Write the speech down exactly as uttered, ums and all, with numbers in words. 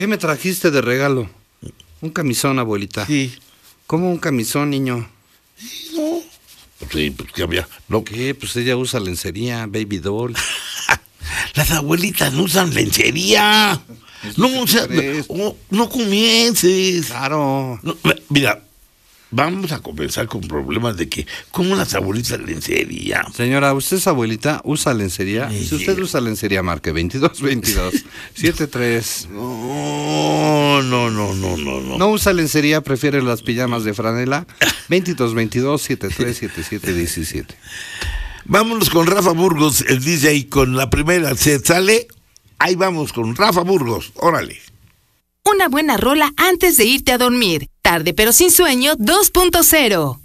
¿Qué me trajiste de regalo? Un camisón, abuelita. Sí. ¿Cómo un camisón, niño? No. Sí, pues que había. No. ¿Qué? Pues ella usa lencería, baby doll. Las abuelitas no usan lencería. No, o sea, no, no comiences. Claro. No, mira, vamos a comenzar con problemas de que, ¿cómo las abuelitas lencería? Señora, ¿usted es abuelita? ¿Usa lencería? Sí, Si usted sí. usa lencería, marque veintidós veintidós setenta y tres. No, no, no, no, no, no. ¿No usa lencería? ¿Prefiere las pijamas de franela? veintidós veintidós setenta y tres setenta y siete diecisiete. Vámonos con Rafa Burgos, el D J, con la primera. ¿Se sale? Ahí vamos con Rafa Burgos. Órale. Una buena rola antes de irte a dormir. Tarde pero sin sueño dos punto cero.